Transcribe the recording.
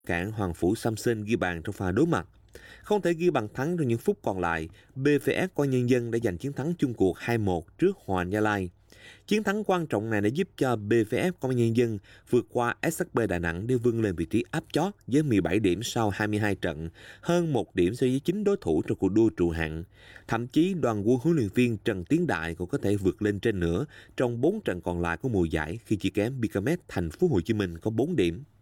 cản Hoàng Phủ Samson ghi bàn trong pha đối mặt. Không thể ghi bàn thắng trong những phút còn lại, BVF Công an Nhân dân đã giành chiến thắng chung cuộc 2-1 trước Hoàng Anh Gia Lai. Chiến thắng quan trọng này đã giúp cho BVF Công an Nhân dân vượt qua SHB Đà Nẵng để vươn lên vị trí áp chót với 17 điểm sau 22 trận, hơn 1 điểm so với 9 đối thủ trong cuộc đua trụ hạng. Thậm chí đoàn quân huấn luyện viên Trần Tiến Đại còn có thể vượt lên trên nữa trong 4 trận còn lại của mùa giải khi chỉ kém Bicamac Thành phố Hồ Chí Minh có 4 điểm.